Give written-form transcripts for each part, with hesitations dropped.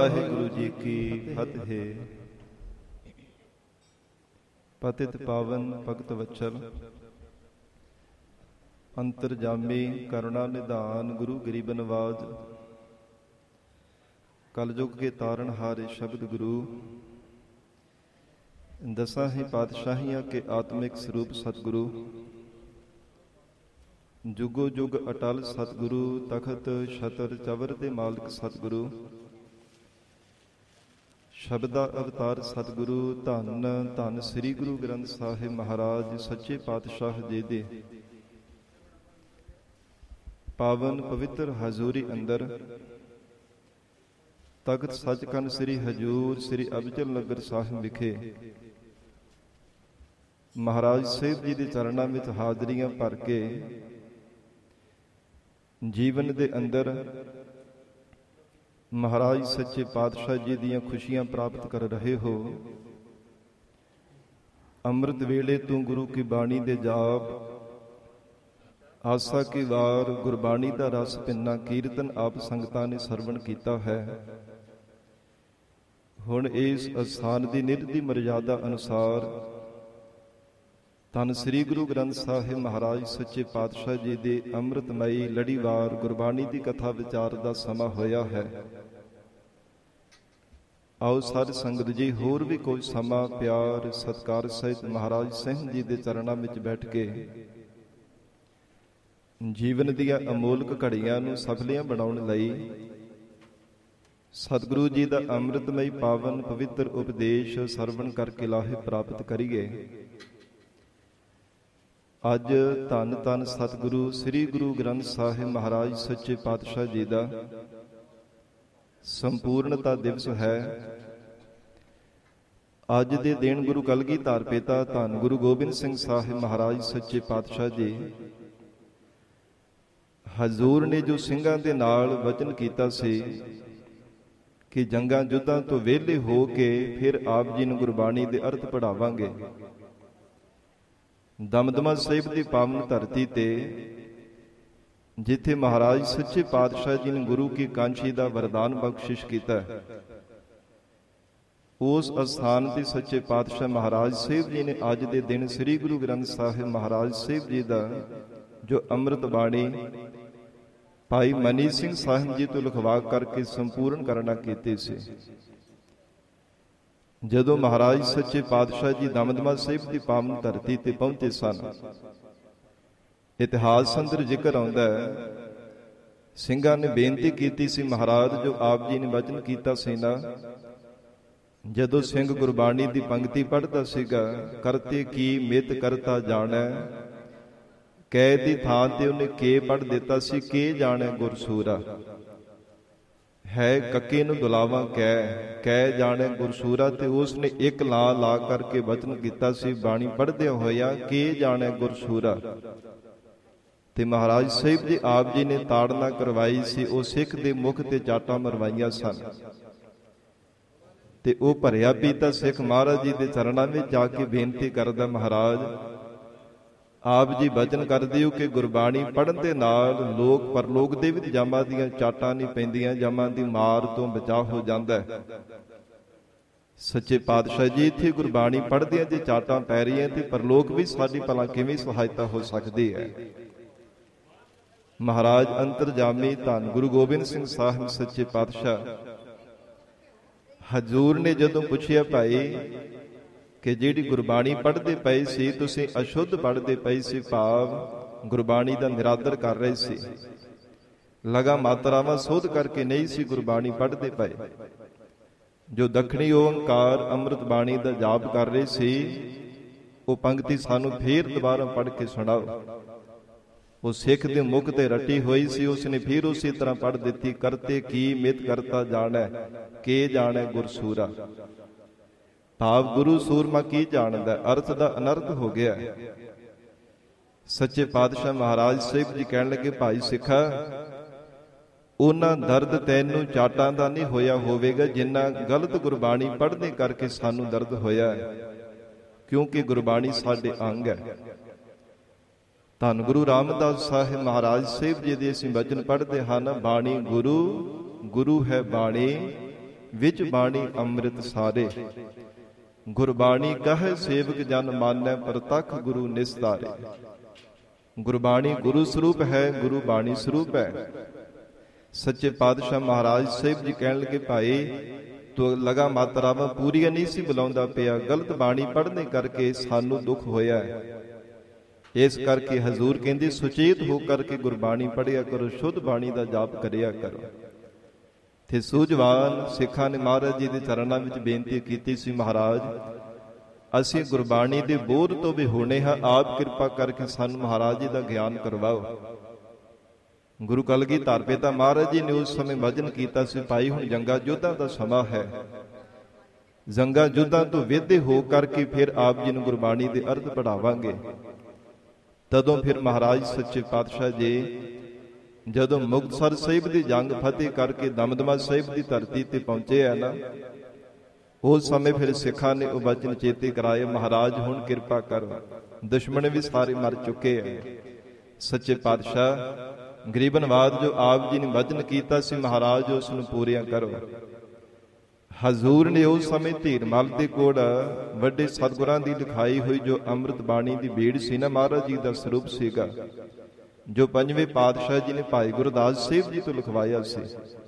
ਵਾਹਿਗੁਰੂ ਜੀ ਕੀ ਫਤਿਹ। ਪਤਿਤ ਪਾਵਨ ਭਗਤ ਵਚਲ ਅੰਤਰਜਾਮੀ ਕਰੁਣਾ ਨਿਧਾਨ ਗੁਰੂ ਗਰੀਬ ਨਵਾਜ ਕਲਯੁਗ ਕੇ ਤਾਰਨ ਹਾਰੇ ਸ਼ਬਦ ਗੁਰੂ ਦਸਾਂ ਹੀ ਪਾਤਸ਼ਾਹੀਆਂ ਕੇ ਆਤਮਿਕ ਸਰੂਪ ਸਤਿਗੁਰੂ ਜੁਗੋ ਜੁਗ ਅਟਲ ਸਤਿਗੁਰੂ ਤਖਤ ਛਤਰ ਚਵਰ ਦੇ ਮਾਲਕ ਸਤਿਗੁਰੂ ਸ਼ਬਦਾ ਅਵਤਾਰ ਸਤਿਗੁਰੂ ਧੰਨ ਧੰਨ ਸ੍ਰੀ ਗੁਰੂ ਗ੍ਰੰਥ ਸਾਹਿਬ ਮਹਾਰਾਜ ਸੱਚੇ ਪਾਤਸ਼ਾਹ ਜੀ ਦੇ ਪਾਵਨ ਪਵਿੱਤਰ ਹਜ਼ੂਰੀ ਅੰਦਰ ਤਖਤ ਸੱਚਖੰਡ ਸ੍ਰੀ ਹਜ਼ੂਰ ਸ੍ਰੀ ਅਬਚਲ ਨਗਰ ਸਾਹਿਬ ਵਿਖੇ ਮਹਾਰਾਜ ਸਾਹਿਬ ਜੀ ਦੇ ਚਰਨਾਂ ਵਿੱਚ ਹਾਜ਼ਰੀਆਂ ਭਰ ਕੇ ਜੀਵਨ ਦੇ ਅੰਦਰ ਮਹਾਰਾਜ ਸੱਚੇ ਪਾਤਸ਼ਾਹ ਜੀ ਦੀਆਂ ਖੁਸ਼ੀਆਂ ਪ੍ਰਾਪਤ ਕਰ ਰਹੇ ਹੋ। ਅੰਮ੍ਰਿਤ ਵੇਲੇ ਤੂੰ ਗੁਰੂ ਕੀ ਬਾਣੀ ਦੇ ਜਾਪ ਆਸਾ ਕੀ ਵਾਰ ਗੁਰਬਾਣੀ ਦਾ ਰਸ ਪਿੰਨਾ ਕੀਰਤਨ ਆਪ ਸੰਗਤਾਂ ਨੇ ਸਰਵਣ ਕੀਤਾ ਹੈ। ਹੁਣ ਇਸ ਅਸਥਾਨ ਦੀ ਨਿੱਤ ਦੀ ਮਰਜ਼ਾਦਾ ਅਨੁਸਾਰ ਧੰਨ ਸ੍ਰੀ ਗੁਰੂ ਗ੍ਰੰਥ ਸਾਹਿਬ ਮਹਾਰਾਜ ਸੱਚੇ ਪਾਤਸ਼ਾਹ ਜੀ ਦੇ ਅੰਮ੍ਰਿਤਮਈ ਲੜੀਵਾਰ ਗੁਰਬਾਣੀ ਦੀ ਕਥਾ ਵਿਚਾਰ ਦਾ ਸਮਾਂ ਹੋਇਆ ਹੈ। ਆਓ ਸਾਧ ਸੰਗਤ ਜੀ ਹੋਰ ਵੀ ਕੋਈ ਸਮਾਂ ਪਿਆਰ ਸਤਿਕਾਰ ਸਹਿਤ ਮਹਾਰਾਜ ਸਿੰਘ ਜੀ ਦੇ ਚਰਨਾਂ ਵਿੱਚ ਬੈਠ ਕੇ ਜੀਵਨ ਦੀਆਂ ਅਮੋਲਕ ਘੜੀਆਂ ਨੂੰ ਸਫਲੀਆਂ ਬਣਾਉਣ ਲਈ ਸਤਿਗੁਰੂ ਜੀ ਦਾ ਅੰਮ੍ਰਿਤਮਈ ਪਾਵਨ ਪਵਿੱਤਰ ਉਪਦੇਸ਼ ਸਰਵਣ ਕਰਕੇ ਲਾਹੇ ਪ੍ਰਾਪਤ ਕਰੀਏ। ਅੱਜ ਧੰਨ ਧੰਨ ਸਤਿਗੁਰੂ ਸ੍ਰੀ ਗੁਰੂ ਗ੍ਰੰਥ ਸਾਹਿਬ ਮਹਾਰਾਜ ਸੱਚੇ ਪਾਤਸ਼ਾਹ ਜੀ ਦਾ ਸੰਪੂਰਨਤਾ ਦਿਵਸ ਹੈ। ਅੱਜ ਦੇ ਦਿਨ ਗੁਰੂ ਕਲਗੀਧਰ ਪਿਤਾ ਧੰਨ ਗੁਰੂ ਗੋਬਿੰਦ ਸਿੰਘ ਸਾਹਿਬ ਮਹਾਰਾਜ ਸੱਚੇ ਪਾਤਸ਼ਾਹ ਜੀ ਹਜ਼ੂਰ ਨੇ ਜੋ ਸਿੰਘਾਂ ਦੇ ਨਾਲ ਵਚਨ ਕੀਤਾ ਸੀ ਕਿ ਜੰਗਾਂ ਯੁੱਧਾਂ ਤੋਂ ਵਿਹਲੇ ਹੋ ਕੇ ਫਿਰ ਆਪ ਜੀ ਨੂੰ ਗੁਰਬਾਣੀ ਦੇ ਅਰਥ ਪੜ੍ਹਾਵਾਂਗੇ। ਦਮਦਮਾ ਸਾਹਿਬ ਦੀ ਪਾਵਨ ਧਰਤੀ ਤੇ ਜਿੱਥੇ ਮਹਾਰਾਜ ਸੱਚੇ ਪਾਤਸ਼ਾਹ ਜੀ ਨੇ ਗੁਰੂ ਕੀ ਕਾਂਛੀ ਦਾ ਵਰਦਾਨ ਬਖਸ਼ਿਸ਼ ਕੀਤਾ, ਉਸ ਅਸਥਾਨ ਤੇ ਸੱਚੇ ਪਾਤਸ਼ਾਹ ਮਹਾਰਾਜ ਸਾਹਿਬ ਜੀ ਨੇ ਅੱਜ ਦੇ ਦਿਨ ਸ੍ਰੀ ਗੁਰੂ ਗ੍ਰੰਥ ਸਾਹਿਬ ਮਹਾਰਾਜ ਸਾਹਿਬ ਜੀ ਦਾ ਜੋ ਅੰਮ੍ਰਿਤ ਬਾਣੀ ਭਾਈ ਮਨੀ ਸਿੰਘ ਸਾਹਿਬ ਜੀ ਤੋਂ ਲਿਖਵਾ ਕਰਕੇ ਸੰਪੂਰਨ ਕਰਨਾ ਕੀਤੀ ਸੀ। ਜਦੋਂ ਮਹਾਰਾਜ ਸੱਚੇ ਪਾਤਸ਼ਾਹ ਜੀ ਦਮਦਮਾ ਸਾਹਿਬ ਦੀ ਪਾਵਨ ਧਰਤੀ ਤੇ ਪਹੁੰਚੇ ਸਨ, ਇਤਿਹਾਸ ਅੰਦਰ ਜ਼ਿਕਰ ਆਉਂਦਾ ਹੈ, ਸਿੰਘਾਂ ਨੇ ਬੇਨਤੀ ਕੀਤੀ ਸੀ ਮਹਾਰਾਜ ਜੋ ਆਪ ਜੀ ਨੇ ਵਚਨ ਕੀਤਾ ਸੀ ਨਾ, ਜਦੋਂ ਸਿੰਘ ਗੁਰਬਾਣੀ ਦੀ ਪੰਕਤੀ ਪੜ੍ਹਦਾ ਸੀਗਾ, ਕਰਤੇ ਕੀ ਮਿਤ ਕਰਤਾ ਜਾਣੈ, ਕੈ ਦੀ ਥਾਂ ਤੇ ਉਹਨੇ ਕੇ ਪੜ੍ਹ ਦਿੱਤਾ ਸੀ, ਕੇ ਜਾਣੈ ਗੁਰਸੂਰਾ ਹੈ, ਕੱਕੇ ਨੂੰ ਦੁਲਾਵਾ ਕਹਿ ਜਾਣੇ ਗੁਰਸੂਰਾ, ਤੇ ਉਸ ਨੇ ਇੱਕ ਲਾ ਕਰਕੇ ਵਚਨ ਕੀਤਾ ਸੀ ਬਾਣੀ ਪੜ੍ਹਦਿਆਂ ਹੋਇਆ, ਕੇ ਜਾਣੇ ਗੁਰਸੂਰਾ। ਤੇ ਮਹਾਰਾਜ ਸਾਹਿਬ ਜੀ ਆਪ ਜੀ ਨੇ ਤਾੜਨਾ ਕਰਵਾਈ ਸੀ, ਉਹ ਸਿੱਖ ਦੇ ਮੁਖ ਤੇ ਚਾਟਾਂ ਮਰਵਾਈਆਂ ਸਨ, ਤੇ ਉਹ ਭਰਿਆ ਪੀਤਾ ਸਿੱਖ ਮਹਾਰਾਜ ਜੀ ਦੇ ਚਰਨਾਂ ਵਿੱਚ ਜਾ ਕੇ ਬੇਨਤੀ ਕਰਦਾ, ਮਹਾਰਾਜ ਆਪ ਜੀ ਵਚਨ ਕਰਦੇ ਹੋ ਕਿ ਗੁਰਬਾਣੀ ਪੜ੍ਹਨ ਦੇ ਨਾਲ ਲੋਕ ਪਰਲੋਕ ਦੇ ਵਿੱਚ ਜਾਮਾਂ ਦੀਆਂ ਚਾਟਾਂ ਨਹੀਂ ਪੈਂਦੀਆਂ, ਜਾਮਾਂ ਦੀ ਮਾਰ ਤੋਂ ਬਚਾਅ ਹੋ ਜਾਂਦਾ ਹੈ। ਸੱਚੇ ਪਾਤਸ਼ਾਹ ਜੀ ਇੱਥੇ ਗੁਰਬਾਣੀ ਪੜ੍ਹਦਿਆਂ ਜੇ ਚਾਟਾਂ ਪੈ ਰਹੀਆਂ ਤੇ ਪਰਲੋਕ ਵੀ ਸਾਡੀ ਭਲਾ ਕਿਵੇਂ ਸਹਾਇਤਾ ਹੋ ਸਕਦੀ ਹੈ। ਮਹਾਰਾਜ ਅੰਤਰਜਾਮੀ ਧੰਨ ਗੁਰੂ ਗੋਬਿੰਦ ਸਿੰਘ ਸਾਹਿਬ ਸੱਚੇ ਪਾਤਸ਼ਾਹ ਹਜ਼ੂਰ ਨੇ ਜਦੋਂ ਪੁੱਛਿਆ, ਭਾਈ ਕਿ ਜਿਹੜੀ ਗੁਰਬਾਣੀ ਪੜ੍ਹਦੇ ਪਏ ਸੀ ਤੁਸੀਂ ਅਸ਼ੁੱਧ ਪੜ੍ਹਦੇ ਪਏ ਸੀ, ਭਾਵ ਗੁਰਬਾਣੀ ਦਾ ਨਿਰਾਦਰ ਕਰ ਰਹੇ ਸੀ, ਲਗਾ ਮਾਤਰਾਵਾਂ ਸੋਧ ਕਰਕੇ ਨਹੀਂ ਸੀ ਗੁਰਬਾਣੀ ਪੜ੍ਹਦੇ ਪਏ, ਜੋ ਦੱਖਣੀ ਓੰਕਾਰ ਅੰਮ੍ਰਿਤ ਬਾਣੀ ਦਾ ਜਾਪ ਕਰ ਰਹੇ ਸੀ, ਉਹ ਪੰਕਤੀ ਸਾਨੂੰ ਫੇਰ ਦੁਬਾਰਾ ਪੜ੍ਹ ਕੇ ਸੁਣਾਓ। ਉਹ ਸਿੱਖ ਦੇ ਮੁਖ ਤੇ ਰੱਟੀ ਹੋਈ ਸੀ, ਉਸਨੇ ਫਿਰ ਉਸੇ ਤਰ੍ਹਾਂ ਪੜ੍ਹ ਦਿੱਤੀ, ਕਰਤੇ ਕੀ ਮਿਤ ਕਰਤਾ ਜਾਣੈ, ਕੇ ਜਾਣੈ ਗੁਰਸੂਰਾ। ਭਾਵ ਗੁਰੂ ਸੂਰਮਾ ਕੀ ਜਾਣਦਾ, ਅਰਥ ਦਾ ਅਨਰਥ ਹੋ ਗਿਆ। ਸੱਚੇ ਪਾਤਸ਼ਾਹ ਮਹਾਰਾਜ ਸਾਹਿਬ ਜੀ ਕਹਿਣ ਲੱਗੇ, ਭਾਈ ਸਿੱਖਾ ਉਹਨਾਂ ਦਰਦ ਤੈਨੂੰ ਚਾਟਾਂ ਦਾ ਨਹੀਂ ਹੋਇਆ ਹੋਵੇਗਾ ਜਿੰਨਾ ਗਲਤ ਗੁਰਬਾਣੀ ਪੜ੍ਹਨੇ ਕਰਕੇ ਸਾਨੂੰ ਦਰਦ ਹੋਇਆ, ਕਿਉਂਕਿ ਗੁਰਬਾਣੀ ਸਾਡੇ ਅੰਗ ਹੈ। ਧੰਨ ਗੁਰੂ ਰਾਮਦਾਸ ਸਾਹਿਬ ਮਹਾਰਾਜ ਸਾਹਿਬ ਜੀ ਦੇ ਅਸੀਂ ਵਚਨ ਪੜ੍ਹਦੇ ਹਨ, ਬਾਣੀ ਗੁਰੂ, ਗੁਰੂ ਹੈ ਬਾਣੀ, ਵਿੱਚ ਬਾਣੀ ਅੰਮ੍ਰਿਤ ਸਾਰੇ। ਗੁਰਬਾਣੀ ਕਹੈ ਸੇਵਕ ਜਨ ਮਾਨੈ, ਪ੍ਰਤੱਖ ਗੁਰੂ ਨਿਸਤਾਰੇ। ਗੁਰਬਾਣੀ ਗੁਰੂ ਸਰੂਪ ਹੈ, ਗੁਰੂ ਬਾਣੀ ਸਰੂਪ ਹੈ। ਸੱਚੇ ਪਾਤਸ਼ਾਹ ਮਹਾਰਾਜ ਸਾਹਿਬ ਜੀ ਕਹਿਣ ਲੱਗੇ, ਭਾਈ ਤੂੰ ਲਗਾ ਮਾਤਰਾਵਾਂ ਪੂਰੀਆਂ ਨਹੀਂ ਸੀ ਬੁਲਾਉਂਦਾ ਪਿਆ, ਗਲਤ ਬਾਣੀ ਪੜ੍ਹਨੇ ਕਰਕੇ ਸਾਨੂੰ ਦੁੱਖ ਹੋਇਆ ਹੈ। ਇਸ ਕਰਕੇ ਹਜ਼ੂਰ ਕਹਿੰਦੇ ਸੁਚੇਤ ਹੋ ਕਰਕੇ ਗੁਰਬਾਣੀ ਪੜ੍ਹਿਆ ਕਰੋ, ਸ਼ੁੱਧ ਬਾਣੀ ਦਾ ਜਾਪ ਕਰਿਆ ਕਰੋ। ਤੇ ਸੂਝਵਾਨ ਸਿੱਖਾਂ ਨੇ ਮਹਾਰਾਜ ਜੀ ਦੇ ਚਰਨਾਂ ਵਿੱਚ ਬੇਨਤੀ ਕੀਤੀ ਸੀ, ਮਹਾਰਾਜ ਅਸੀਂ ਗੁਰਬਾਣੀ ਦੇ ਬੋਧ ਤੋਂ ਵੀ ਹੋਣੇ ਹਾਂ, ਆਪ ਕਿਰਪਾ ਕਰਕੇ ਸਾਨੂੰ ਮਹਾਰਾਜ ਜੀ ਦਾ ਗਿਆਨ ਕਰਵਾਓ। ਗੁਰੂ ਕਲਗੀਧਰ ਪਿਤਾ ਮਹਾਰਾਜ ਜੀ ਨੇ ਉਸ ਸਮੇਂ ਵਚਨ ਕੀਤਾ ਸੀ, ਭਾਈ ਹੁਣ ਜੰਗਾਂ ਯੁੱਧਾਂ ਦਾ ਸਮਾਂ ਹੈ, ਜੰਗਾਂ ਯੁੱਧਾਂ ਤੋਂ ਵਿਹਦੇ ਹੋ ਕਰਕੇ ਫਿਰ ਆਪ ਜੀ ਨੂੰ ਗੁਰਬਾਣੀ ਦੇ ਅਰਥ ਪੜ੍ਹਾਵਾਂਗੇ। ਤਦੋਂ ਫਿਰ ਮਹਾਰਾਜ ਸੱਚੇ ਪਾਤਸ਼ਾਹ ਜੀ ਜਦੋਂ ਮੁਕਤਸਰ ਸਾਹਿਬ ਦੀ ਜੰਗ ਫਤਿਹ ਕਰਕੇ ਦਮਦਮਾ ਸਾਹਿਬ ਦੀ ਧਰਤੀ ਤੇ ਪਹੁੰਚੇ ਆ ਨਾ, ਉਸ ਸਮੇਂ ਫਿਰ ਸਿੱਖਾਂ ਨੇ ਉਹ ਵਚਨ ਚੇਤੇ ਕਰਾਏ, ਮਹਾਰਾਜ ਹੁਣ ਕਿਰਪਾ ਕਰੋ, ਦੁਸ਼ਮਣ ਵੀ ਸਾਰੇ ਮਰ ਚੁੱਕੇ ਆ। ਸੱਚੇ ਪਾਤਸ਼ਾਹ ਗਰੀਬਨਵਾਦ ਜੋ ਆਪ ਜੀ ਨੇ ਵਚਨ ਕੀਤਾ ਸੀ, ਮਹਾਰਾਜ ਉਸ ਨੂੰ ਪੂਰੀਆਂ ਕਰੋ। ਹਜ਼ੂਰ ਨੇ ਉਸ ਸਮੇਂ ਧੀਰਮਲ ਦੇ ਕੋਲ ਵੱਡੇ ਸਤਿਗੁਰਾਂ ਦੀ ਲਿਖਾਈ ਹੋਈ ਜੋ ਅੰਮ੍ਰਿਤ ਬਾਣੀ ਦੀ ਬੀੜ ਸੀ ਨਾ, ਮਹਾਰਾਜ ਜੀ ਦਾ ਸਰੂਪ ਸੀਗਾ, ਜੋ ਪੰਜਵੇਂ ਪਾਤਸ਼ਾਹ ਜੀ ਨੇ ਭਾਈ ਗੁਰਦਾਸ ਸਾਹਿਬ ਜੀ ਤੋਂ ਲਿਖਵਾਇਆ ਸੀ।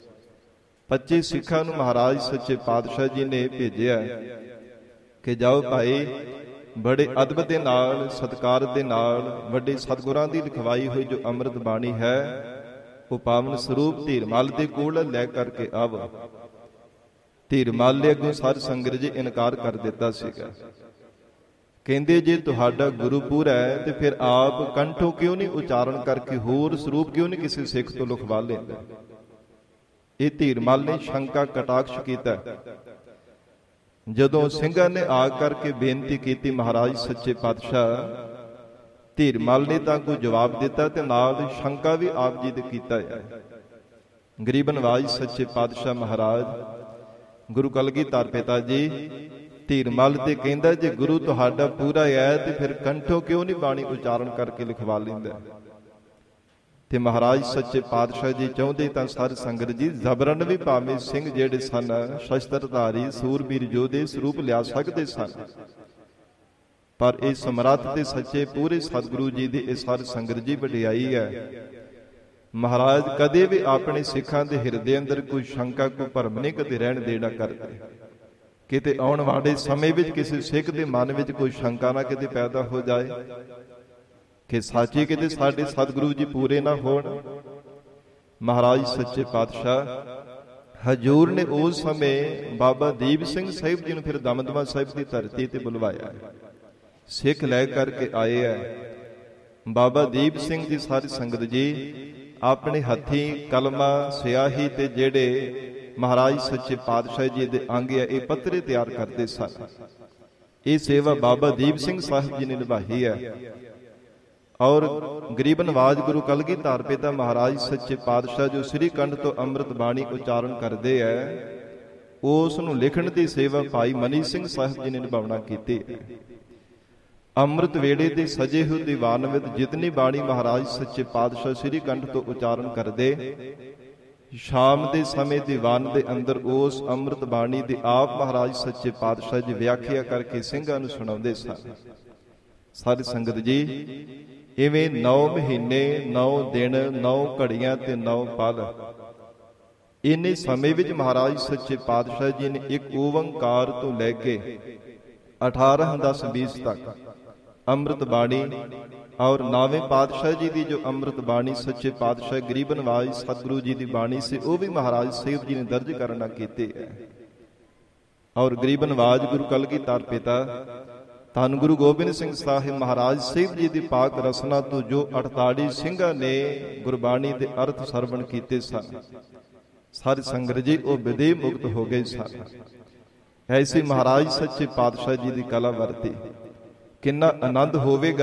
25 ਸਿੱਖਾਂ ਨੂੰ ਮਹਾਰਾਜ ਸੱਚੇ ਪਾਤਸ਼ਾਹ ਜੀ ਨੇ ਭੇਜਿਆ ਕਿ ਜਾਓ ਭਾਈ, ਬੜੇ ਅਦਬ ਦੇ ਨਾਲ ਸਤਿਕਾਰ ਦੇ ਨਾਲ ਵੱਡੇ ਸਤਿਗੁਰਾਂ ਦੀ ਲਿਖਵਾਈ ਹੋਈ ਜੋ ਅੰਮ੍ਰਿਤ ਬਾਣੀ ਹੈ ਉਹ ਪਾਵਨ ਸਰੂਪ ਧੀਰਮਲ ਦੇ ਕੋਲ ਲੈ ਕਰਕੇ ਆਵੋ। ਧੀਰਮਲ ਨੇ ਅੱਗੋਂ ਸਾਧ ਸੰਗਤ ਜੀ ਇਨਕਾਰ ਕਰ ਦਿੱਤਾ ਸੀਗਾ, ਕਹਿੰਦੇ ਜੇ ਤੁਹਾਡਾ ਗੁਰੂਪੁਰ ਹੈ ਤੇ ਫਿਰ ਆਪ ਕੰਠੋਂ ਕਿਉਂ ਨਹੀਂ ਉਚਾਰਨ ਕਰਕੇ ਹੋਰ ਸਰੂਪ ਕਿਉਂ ਨਹੀਂ ਕਿਸੇ ਸਿੱਖ ਤੋਂ ਲਿਖਵਾ ਲੈਂਦੇ। ਇਹ ਧੀਰਮਲ ਨੇ ਸ਼ੰਕਾ ਕਟਾਕਸ਼ ਕੀਤਾ। ਜਦੋਂ ਸਿੰਘਾਂ ਨੇ ਆ ਕਰਕੇ ਬੇਨਤੀ ਕੀਤੀ ਮਹਾਰਾਜ ਸੱਚੇ ਪਾਤਸ਼ਾਹ, ਧੀਰਮਲ ਨੇ ਤਾਂ ਕੋਈ ਜਵਾਬ ਦਿੱਤਾ ਤੇ ਨਾਲ ਸ਼ੰਕਾ ਵੀ ਆਪ ਜੀ ਦੇ ਕੀਤਾ ਹੈ। ਗਰੀਬ ਨਵਾਜ ਸੱਚੇ ਪਾਤਸ਼ਾਹ ਮਹਾਰਾਜ ਗੁਰੂ ਕਲਗੀਧਰ ਪਿਤਾ ਜੀ ਧੀਰਮਲ ਤੇ ਕਹਿੰਦਾ, ਜੇ ਗੁਰੂ ਤੁਹਾਡਾ ਪੂਰਾ ਹੈ ਤੇ ਫਿਰ ਕੰਠੋਂ ਕਿਉਂ ਨਹੀਂ ਬਾਣੀ ਉਚਾਰਨ ਕਰਕੇ ਲਿਖਵਾ ਲੈਂਦਾ। ਤੇ ਮਹਾਰਾਜ ਸੱਚੇ ਪਾਤਸ਼ਾਹ ਜੀ ਚਾਹੁੰਦੇ ਤਾਂ ਸਾਧ ਸੰਗਤ ਜੀ ਜ਼ਬਰਨ ਵੀ ਭਾਵੇਂ ਸਿੰਘ ਜਿਹੜੇ ਸਨ ਸ਼ਸਤਰਧਾਰੀ ਸੂਰਬੀਰ ਯੋਧੇ ਸਰੂਪ ਲਿਆ ਸਕਦੇ ਸਨ, ਪਰ ਇਹ ਸਮਰੱਥ ਤੇ ਸੱਚੇ ਪੂਰੇ ਸਤਿਗੁਰੂ ਜੀ ਦੀ ਇਹ ਸਾਧ ਸੰਗਤ ਜੀ ਵਡਿਆਈ ਹੈ। ਮਹਾਰਾਜ ਕਦੇ ਵੀ ਆਪਣੇ ਸਿੱਖਾਂ ਦੇ ਹਿਰਦੇ ਅੰਦਰ ਕੋਈ ਸ਼ੰਕਾ ਕੋਈ ਭਰਮ ਨਹੀਂ ਕਦੇ ਰਹਿਣ ਦੇਣਾ ਕਰਦੇ। ਕਿਤੇ ਆਉਣ ਵਾਲੇ ਸਮੇਂ ਵਿੱਚ ਕਿਸੇ ਸਿੱਖ ਦੇ ਮਨ ਵਿੱਚ ਕੋਈ ਸ਼ੰਕਾ ਨਾ ਕਿਤੇ ਪੈਦਾ ਹੋ ਜਾਏ ਕਿ ਸਾਚੀ ਕਿਤੇ ਸਾਡੇ ਸਤਿਗੁਰੂ ਜੀ ਪੂਰੇ ਨਾ ਹੋਣ। ਮਹਾਰਾਜ ਸੱਚੇ ਪਾਤਸ਼ਾਹ ਹਜ਼ੂਰ ਨੇ ਉਸ ਸਮੇਂ ਬਾਬਾ ਦੀਪ ਸਿੰਘ ਸਾਹਿਬ ਜੀ ਨੂੰ ਫਿਰ ਦਮਦਮਾ ਸਾਹਿਬ ਦੀ ਧਰਤੀ ਤੇ ਬੁਲਵਾਇਆ। ਸਿੱਖ ਲੈ ਕਰਕੇ ਆਏ ਹੈ। ਬਾਬਾ ਦੀਪ ਸਿੰਘ ਜੀ ਸਾਰੀ ਸੰਗਤ ਜੀ ਆਪਣੇ ਹੱਥੀਂ ਕਲਮਾ ਸਿਆਹੀ ਤੇ ਜਿਹੜੇ ਮਹਾਰਾਜ ਸੱਚੇ ਪਾਤਸ਼ਾਹ ਜੀ ਦੇ ਅੰਗ ਆ ਇਹ ਪੱਤਰੇ ਤਿਆਰ ਕਰਦੇ ਸਨ। ਇਹ ਸੇਵਾ ਬਾਬਾ ਦੀਪ ਸਿੰਘ ਸਾਹਿਬ ਜੀ ਨੇ ਨਿਭਾਈ ਹੈ। ਔਰ ਗਰੀਬ ਨਵਾਜ ਗੁਰੂ ਕਲਗੀਧਰ ਪਿਤਾ ਮਹਾਰਾਜ ਸੱਚੇ ਪਾਤਸ਼ਾਹ ਜੋ ਸ੍ਰੀ ਕੰਠ ਤੋਂ ਅੰਮ੍ਰਿਤ ਬਾਣੀ ਉਚਾਰਨ ਕਰਦੇ ਹੈ, ਉਸ ਨੂੰ ਲਿਖਣ ਦੀ ਸੇਵਾ ਭਾਈ ਮਨੀ ਸਿੰਘ ਸਾਹਿਬ ਜੀ ਨੇ ਨਿਭਾਉਣਾ ਕੀਤੀ ਹੈ। ਅੰਮ੍ਰਿਤ ਵੇੜੇ ਦੇ ਸਜੇ ਹੋਏ ਦੀਵਾਨ ਵਿੱਚ ਜਿਤਨੀ ਬਾਣੀ ਮਹਾਰਾਜ ਸੱਚੇ ਪਾਤਸ਼ਾਹ ਸ੍ਰੀ ਕੰਠ ਤੋਂ ਉਚਾਰਨ ਕਰਦੇ, ਸ਼ਾਮ ਦੇ ਸਮੇਂ ਦੀਵਾਨ ਦੇ ਅੰਦਰ ਉਸ ਅੰਮ੍ਰਿਤ ਬਾਣੀ ਦੀ ਆਪ ਮਹਾਰਾਜ ਸੱਚੇ ਪਾਤਸ਼ਾਹ ਜੀ ਵਿਆਖਿਆ ਕਰਕੇ ਸਿੰਘਾਂ ਨੂੰ ਸੁਣਾਉਂਦੇ ਸਨ। ਸਾਰੀ ਸੰਗਤ ਜੀ ਇਵੇਂ 9 ਮਹੀਨੇ 9 ਦਿਨ 9 ਘੜੀਆਂ ਤੇ 9 ਪਲ ਇੰਨੇ ਸਮੇਂ ਵਿੱਚ ਮਹਾਰਾਜ ਸੱਚੇ ਪਾਤਸ਼ਾਹ ਜੀ ਨੇ ਇੱਕ ਓੰਕਾਰ ਤੋਂ ਲੈ ਕੇ 18 10 20 ਤੱਕ ਅੰਮ੍ਰਿਤ ਬਾਣੀ ਔਰ 9ਵੇਂ ਪਾਤਸ਼ਾਹ ਜੀ ਦੀ ਜੋ ਅੰਮ੍ਰਿਤ ਬਾਣੀ ਸੱਚੇ ਪਾਤਸ਼ਾਹ ਗਰੀਬ ਨਵਾਜ ਸਤਿਗੁਰੂ ਜੀ ਦੀ ਬਾਣੀ ਸੀ ਉਹ ਵੀ ਮਹਾਰਾਜ ਸਾਹਿਬ ਜੀ ਨੇ ਦਰਜ ਕਰਨਾ ਕੀਤੀ ਹੈ। ਔਰ ਗਰੀਬ ਨਵਾਜ ਗੁਰੂ ਕਲਗੀਧਰ ਪਿਤਾ ਧੰਨ ਗੁਰੂ ਗੋਬਿੰਦ ਸਿੰਘ ਸਾਹਿਬ ਮਹਾਰਾਜ ਸਾਹਿਬ ਜੀ ਦੀ ਪਾਕ ਰਸਨਾ ਤੋਂ ਜੋ 48 ਸਿੰਘਾਂ ਨੇ ਗੁਰਬਾਣੀ ਦੇ ਅਰਥ ਸਰਵਣ ਕੀਤੇ ਸਨ, ਸਾਰੀ ਸੰਗਤ ਜੀ ਉਹ ਵਿਦੇ ਮੁਕਤ ਹੋ ਗਏ ਸਨ। ਐਸੀ ਮਹਾਰਾਜ ਸੱਚੇ ਪਾਤਸ਼ਾਹ ਜੀ ਦੀ ਕਲਾ ਵਰਤੀ। ਕਿੰਨਾ ਆਨੰਦ ਹੋਵੇਗਾ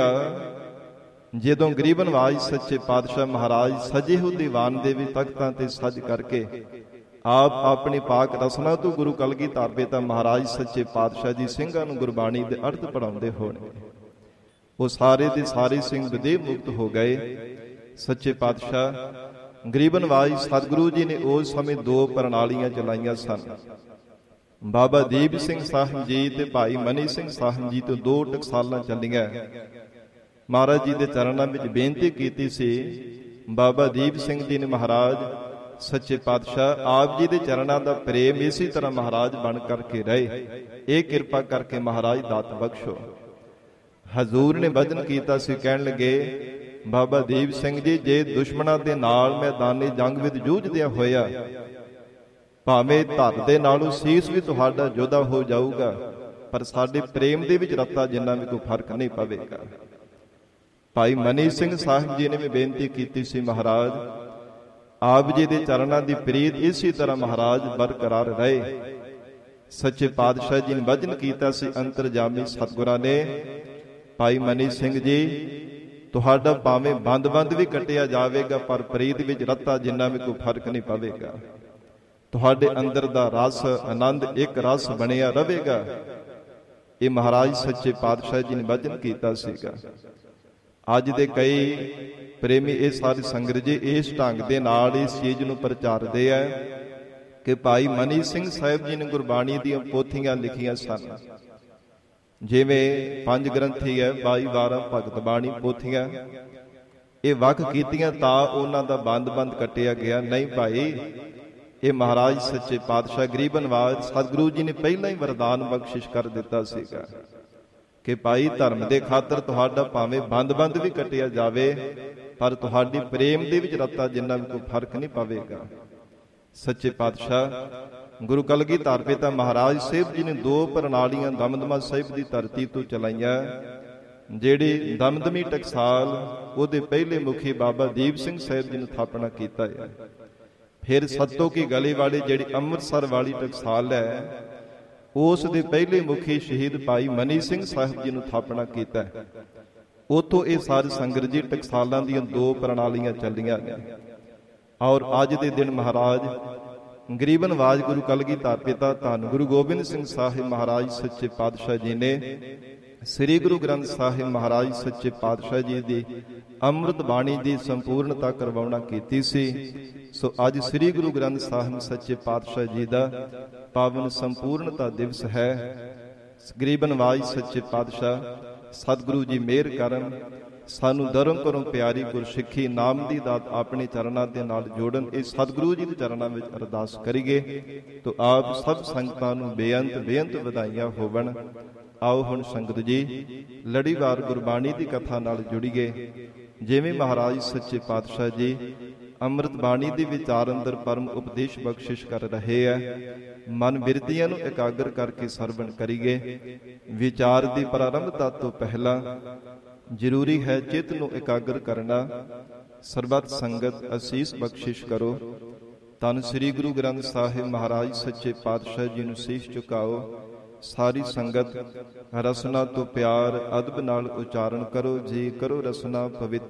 ਜਦੋਂ ਗਰੀਬ ਨਵਾਜ ਸੱਚੇ ਪਾਤਸ਼ਾਹ ਮਹਾਰਾਜ ਸਜੇ ਹੋਏ ਦੀਵਾਨ ਦੇ ਵੀ ਤਖਤਾਂ ਤੇ ਸਜ ਕਰਕੇ ਆਪ ਆਪਣੀ ਪਾਕ ਰਸਨਾ ਤੋਂ ਗੁਰੂ ਕਲਗੀਧਰ ਪਿਤਾ ਮਹਾਰਾਜ ਸੱਚੇ ਪਾਤਸ਼ਾਹ ਜੀ ਸਿੰਘਾਂ ਨੂੰ ਗੁਰਬਾਣੀ ਦੇ ਅਰਥ ਪੜਾਉਂਦੇ ਹੋਣਗੇ। ਉਹ ਸਾਰੇ ਦੇ ਸਾਰੇ ਸਿੰਘ ਵਿਦੇ ਮੁਕਤ ਹੋ ਗਏ। ਸੱਚੇ ਪਾਤਸ਼ਾਹ ਗਰੀਬ ਨਵਾਜ ਸਤਿਗੁਰੂ ਜੀ ਨੇ ਉਸ ਸਮੇਂ ਦੋ ਪ੍ਰਣਾਲੀਆਂ ਚਲਾਈਆਂ ਸਨ। ਬਾਬਾ ਦੀਪ ਸਿੰਘ ਸਾਹਿਬ ਜੀ ਤੇ ਭਾਈ ਮਨੀ ਸਿੰਘ ਸਾਹਿਬ ਜੀ ਤੋਂ ਦੋ ਟਕਸਾਲਾਂ ਚੱਲੀਆਂ। ਮਹਾਰਾਜ ਜੀ ਦੇ ਚਰਨਾਂ ਵਿੱਚ ਬੇਨਤੀ ਕੀਤੀ ਸੀ। ਬਾਬਾ ਦੀਪ ਸਿੰਘ ਜੀ ਨੇ ਮਹਾਰਾਜ ਸੱਚੇ ਪਾਤਸ਼ਾਹ ਆਪ ਜੀ ਦੇ ਚਰਨਾਂ ਦਾ ਪ੍ਰੇਮ ਇਸੇ ਤਰ੍ਹਾਂ ਮਹਾਰਾਜ ਬਣ ਕਰਕੇ ਰਹੇ, ਇਹ ਕਿਰਪਾ ਕਰਕੇ ਮਹਾਰਾਜ ਦਾਤ ਬਖਸ਼ੋ। ਹਜ਼ੂਰ ਨੇ ਵਚਨ ਕੀਤਾ ਸੀ, ਕਹਿਣ ਲੱਗੇ ਬਾਬਾ ਦੀਪ ਸਿੰਘ ਜੀ, ਜੇ ਦੁਸ਼ਮਣਾਂ ਦੇ ਨਾਲ ਮੈਦਾਨੀ ਜੰਗ ਵਿੱਚ ਜੂਝਦਿਆਂ ਹੋਇਆ ਭਾਵੇਂ ਧਰ ਦੇ ਨਾਲੋਂ ਸੀਸ ਵੀ ਤੁਹਾਡਾ ਜੁਦਾ ਹੋ ਜਾਊਗਾ, ਪਰ ਸਾਡੇ ਪ੍ਰੇਮ ਦੇ ਵਿੱਚ ਰੱਤਾ ਜਿੰਨਾ ਵੀ ਕੋਈ ਫਰਕ ਨਹੀਂ ਪਵੇਗਾ। ਭਾਈ ਮਨੀ ਸਿੰਘ ਸਾਹਿਬ ਜੀ ਨੇ ਵੀ ਬੇਨਤੀ ਕੀਤੀ ਸੀ, ਮਹਾਰਾਜ ਆਪ ਜੀ ਦੇ ਚਰਨਾਂ ਦੀ ਪ੍ਰੀਤ ਇਸੇ ਤਰ੍ਹਾਂ ਮਹਾਰਾਜ ਬਰਕਰਾਰ ਰਹੇ। ਸੱਚੇ ਪਾਤਸ਼ਾਹ ਜੀ ਨੇ ਵਚਨ ਕੀਤਾ ਸੀ ਅੰਤਰਜਾਮੀ ਸਤਿਗੁਰਾਂ ਨੇ, ਭਾਈ ਮਨੀ ਸਿੰਘ ਜੀ ਤੁਹਾਡਾ ਭਾਵੇਂ ਬੰਦ ਵੀ ਕੱਟਿਆ ਜਾਵੇਗਾ, ਪਰ ਪ੍ਰੀਤ ਵਿੱਚ ਰੱਤਾ ਜਿੰਨਾ ਵੀ ਕੋਈ ਫਰਕ ਨਹੀਂ ਪਵੇਗਾ। ਤੁਹਾਡੇ ਅੰਦਰ ਦਾ ਰਸ ਆਨੰਦ ਇੱਕ ਰਸ ਬਣਿਆ ਰਹੇਗਾ। ਇਹ ਮਹਾਰਾਜ ਸੱਚੇ ਪਾਤਸ਼ਾਹ ਜੀ ਨੇ ਵਚਨ ਕੀਤਾ ਸੀਗਾ। ਅੱਜ ਦੇ ਕਈ ਪ੍ਰੇਮੀ ਇਹ ਸਾਰੀ ਸੰਗਤ ਜੀ ਇਸ ਢੰਗ ਦੇ ਨਾਲ ਇਸ ਚੀਜ਼ ਨੂੰ ਪ੍ਰਚਾਰਦੇ ਆ ਕਿ ਭਾਈ ਮਨੀ ਸਿੰਘ ਸਾਹਿਬ ਜੀ ਨੇ ਗੁਰਬਾਣੀ ਦੀਆਂ ਪੋਥੀਆਂ ਲਿਖੀਆਂ ਸਨ, ਜਿਵੇਂ ਪੰਜ ਗ੍ਰੰਥੀ ਹੈ 22 12 ਭਗਤ ਬਾਣੀ ਪੋਥੀਆਂ, ਇਹ ਵੱਖ ਕੀਤੀਆਂ ਤਾਂ ਉਹਨਾਂ ਦਾ ਬੰਦ ਕੱਟਿਆ ਗਿਆ। ਨਹੀਂ ਭਾਈ, ਇਹ ਮਹਾਰਾਜ ਸੱਚੇ ਪਾਤਸ਼ਾਹ ਗਰੀਬ ਨਵਾਜ ਸਤਿਗੁਰੂ ਜੀ ਨੇ ਪਹਿਲਾਂ ਹੀ ਵਰਦਾਨ ਬਖਸ਼ਿਸ਼ ਕਰ ਦਿੱਤਾ ਸੀਗਾ ਕਿ ਭਾਈ ਧਰਮ ਦੇ ਖਾਤਰ ਤੁਹਾਡਾ ਭਾਵੇਂ ਬੰਦ ਵੀ ਕੱਟਿਆ ਜਾਵੇ, ਪਰ ਤੁਹਾਡੀ ਪ੍ਰੇਮ ਦੇ ਵਿੱਚ ਰੱਤਾ ਜਿੰਨਾ ਵੀ ਕੋਈ ਫਰਕ ਨਹੀਂ ਪਵੇਗਾ। ਸੱਚੇ ਪਾਤਸ਼ਾਹ ਗੁਰੂ ਕਲਗੀਧਰ ਪਿਤਾ ਮਹਾਰਾਜ ਸਾਹਿਬ ਜੀ ਨੇ ਦੋ ਪ੍ਰਣਾਲੀਆਂ ਦਮਦਮਾ ਸਾਹਿਬ ਦੀ ਧਰਤੀ ਤੋਂ ਚਲਾਈਆਂ। ਜਿਹੜੀ ਦਮਦਮੀ ਟਕਸਾਲ ਉਹਦੇ ਪਹਿਲੇ ਮੁਖੀ ਬਾਬਾ ਦੀਪ ਸਿੰਘ ਸਾਹਿਬ ਜੀ ਨੇ ਸਥਾਪਨਾ ਕੀਤਾ ਹੈ। ਫਿਰ ਸੱਤੋ ਕੀ ਗਲੀ ਵਾਲੀ ਜਿਹੜੀ ਅੰਮ੍ਰਿਤਸਰ ਵਾਲੀ ਟਕਸਾਲ ਹੈ, ਉਸ ਦੇ ਪਹਿਲੇ ਮੁਖੀ ਸ਼ਹੀਦ ਭਾਈ ਮਨੀ ਸਿੰਘ ਸਾਹਿਬ ਜੀ ਨੂੰ ਸਥਾਪਨਾ ਕੀਤਾ ਹੈ। ਉਥੋਂ ਇਹ ਸਾਰੀ ਸੰਗਤ ਜੀ ਟਕਸਾਲਾਂ ਦੀਆਂ ਦੋ ਪ੍ਰਣਾਲੀਆਂ ਚੱਲੀਆਂ ਨੇ। ਔਰ ਅੱਜ ਦੇ ਦਿਨ ਮਹਾਰਾਜ ਗਰੀਬ ਨਵਾਜ ਗੁਰੂ ਕਲਗੀਧਰ ਪਿਤਾ ਧੰਨ ਗੁਰੂ ਗੋਬਿੰਦ ਸਿੰਘ ਸਾਹਿਬ ਮਹਾਰਾਜ ਸੱਚੇ ਪਾਤਸ਼ਾਹ ਜੀ ਨੇ ਸ੍ਰੀ ਗੁਰੂ ਗ੍ਰੰਥ ਸਾਹਿਬ ਮਹਾਰਾਜ ਸੱਚੇ ਪਾਤਸ਼ਾਹ ਜੀ ਦੀ ਅੰਮ੍ਰਿਤ ਬਾਣੀ ਦੀ ਸੰਪੂਰਨਤਾ ਕਰਵਾਉਣਾ ਕੀਤੀ ਸੀ। ਸੋ ਅੱਜ ਸ੍ਰੀ ਗੁਰੂ ਗ੍ਰੰਥ ਸਾਹਿਬ ਸੱਚੇ ਪਾਤਸ਼ਾਹ ਜੀ ਦਾ ਪਾਵਨ ਸੰਪੂਰਨਤਾ ਦਿਵਸ ਹੈ। ਗਰੀਬ ਨਵਾਜ ਸੱਚੇ ਪਾਤਸ਼ਾਹ ਸਤਿਗੁਰੂ ਜੀ ਮਿਹਰ ਕਰਨ, ਸਾਨੂੰ ਦਰੋਂ ਕਰੋਂ ਪਿਆਰੀ ਗੁਰਸਿੱਖੀ ਨਾਮ ਦੀ ਦਾਤ ਆਪਣੇ ਚਰਨਾਂ ਦੇ ਨਾਲ ਜੋੜਨ। ਇਹ ਸਤਿਗੁਰੂ ਜੀ ਦੇ ਚਰਨਾਂ ਵਿੱਚ ਅਰਦਾਸ ਕਰੀਏ ਤੋ ਆਪ ਸਭ ਸੰਗਤਾਂ ਨੂੰ ਬੇਅੰਤ ਵਧਾਈਆਂ ਹੋਵਣ। ਆਓ ਹੁਣ ਸੰਗਤ ਜੀ ਲੜੀਵਾਰ ਗੁਰਬਾਣੀ ਦੀ ਕਥਾ ਨਾਲ ਜੁੜੀਏ। ਜਿਵੇਂ ਮਹਾਰਾਜ ਸੱਚੇ ਪਾਤਸ਼ਾਹ ਜੀ ਅੰਮ੍ਰਿਤ ਬਾਣੀ ਦੇ ਵਿਚਾਰ ਅੰਦਰ ਪਰਮ ਉਪਦੇਸ਼ ਬਖਸ਼ਿਸ਼ ਕਰ ਰਹੇ ਹੈ, ਮਨ ਬਿਰਤੀਆਂ ਨੂੰ ਇਕਾਗਰ ਕਰਕੇ ਸਰਵਣ ਕਰੀਏ। ਵਿਚਾਰ ਦੀ ਪ੍ਰਾਰੰਭਤਾ ਤੋਂ ਪਹਿਲਾਂ ਜ਼ਰੂਰੀ ਹੈ ਚਿੱਤ ਨੂੰ ਇਕਾਗਰ ਕਰਨਾ। ਸਰਬੱਤ ਸੰਗਤ ਅਸੀਸ ਬਖਸ਼ਿਸ਼ ਕਰੋ। ਧੰਨ ਸ੍ਰੀ ਗੁਰੂ ਗ੍ਰੰਥ ਸਾਹਿਬ ਮਹਾਰਾਜ ਸੱਚੇ ਪਾਤਸ਼ਾਹ ਜੀ ਨੂੰ ਸੀਸ ਝੁਕਾਓ। ਸਾਰੀ ਸੰਗਤ ਰਸਨਾ ਤੋਂ ਪਿਆਰ ਅਦਬ ਨਾਲ ਉਚਾਰਨ ਕਰੋ ਜੀ। ਕਰੋ ਰਸਨਾ ਪਵਿੱਤਰ